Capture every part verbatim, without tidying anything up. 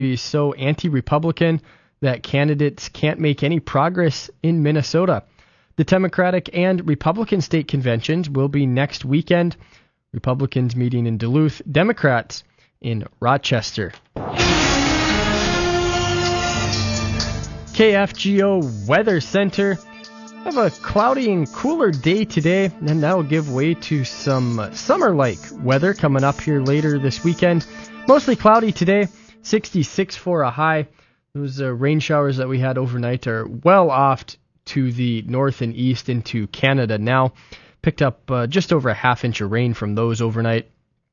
be so anti-Republican that candidates can't make any progress in Minnesota. The Democratic and Republican state conventions will be next weekend. Republicans meeting in Duluth, Democrats in Rochester. K F G O Weather Center. Have a cloudy and cooler day today, and that will give way to some summer-like weather coming up here later this weekend. Mostly cloudy today, sixty-six for a high. Those uh, rain showers that we had overnight are well off to the north and east into Canada now. Picked up uh, just over a half inch of rain from those overnight.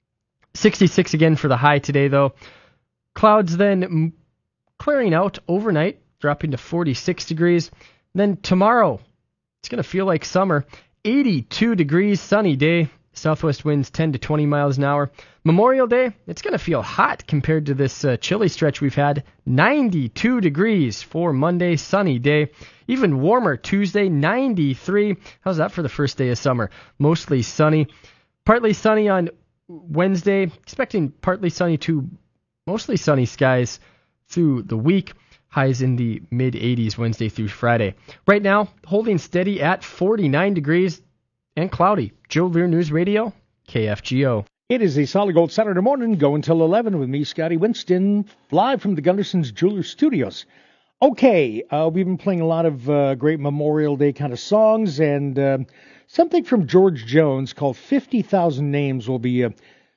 sixty-six again for the high today, though. Clouds then m- clearing out overnight, dropping to forty-six degrees. Then tomorrow, it's going to feel like summer. eighty-two degrees, sunny day. Southwest winds ten to twenty miles an hour. Memorial Day, it's going to feel hot compared to this uh, chilly stretch we've had. ninety-two degrees for Monday, sunny day. Even warmer Tuesday, ninety-three. How's that for the first day of summer? Mostly sunny. Partly sunny on Wednesday. Expecting partly sunny to mostly sunny skies through the week. Highs in the mid-eighties Wednesday through Friday. Right now, holding steady at forty-nine degrees and cloudy. Joe Lear News Radio, K F G O. It is a Solid Gold Saturday morning, go until eleven with me, Scotty Winston, live from the Gunderson's Jewelers Studios. Okay, uh, we've been playing a lot of uh, great Memorial Day kind of songs, and uh, something from George Jones called fifty thousand Names will be uh,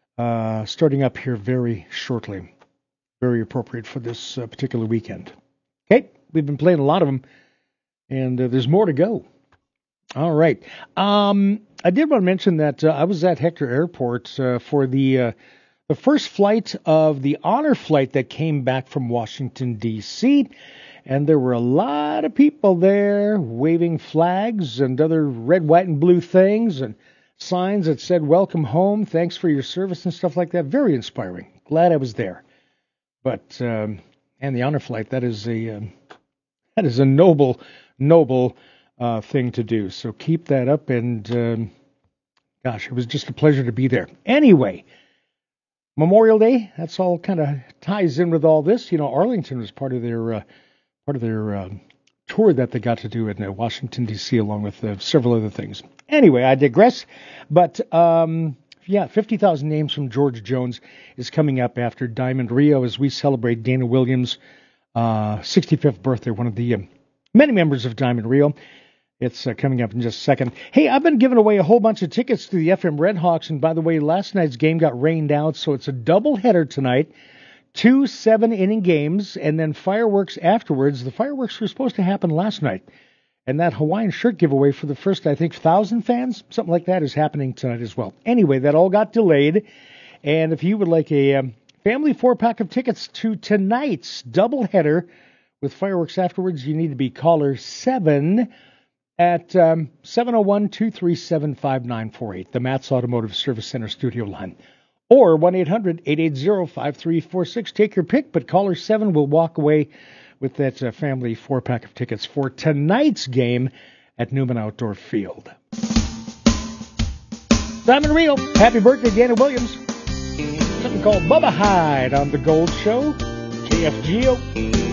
uh, starting up here very shortly. Very appropriate for this uh, particular weekend. Okay, we've been playing a lot of them, and uh, there's more to go. All right. Um, I did want to mention that uh, I was at Hector Airport uh, for the uh, the first flight of the honor flight that came back from Washington, D C, and there were a lot of people there waving flags and other red, white, and blue things and signs that said, "Welcome home, thanks for your service," and stuff like that. Very inspiring. Glad I was there. But, um, and the honor flight, that is a, um, that is a noble, noble uh, thing to do. So keep that up, and um, gosh, it was just a pleasure to be there. Anyway, Memorial Day, that's all kind of ties in with all this. You know, Arlington was part of their, uh, part of their uh, tour that they got to do in uh, Washington, D C, along with uh, several other things. Anyway, I digress, but, um, yeah, fifty thousand Names from George Jones is coming up after Diamond Rio as we celebrate Dana Williams' uh, sixty-fifth birthday, one of the uh, many members of Diamond Rio. It's uh, coming up in just a second. Hey, I've been giving away a whole bunch of tickets to the F M Redhawks, and by the way, last night's game got rained out, so it's a doubleheader tonight. Two seven-inning games, and then fireworks afterwards. The fireworks were supposed to happen last night. And that Hawaiian shirt giveaway for the first, I think, thousand fans, something like that, is happening tonight as well. Anyway, that all got delayed. And if you would like a um, family four-pack of tickets to tonight's doubleheader with fireworks afterwards, you need to be caller seven at um, seven oh one, two three seven, five nine four eight, the Matt's Automotive Service Center studio line. Or one eight hundred, eight eight zero, five three four six. Take your pick, but caller seven will walk away with that uh, family four-pack of tickets for tonight's game at Newman Outdoor Field. Diamond Rio, happy birthday, Dana Williams. Something called Bubba Hyde on The Gold Show, K F G O.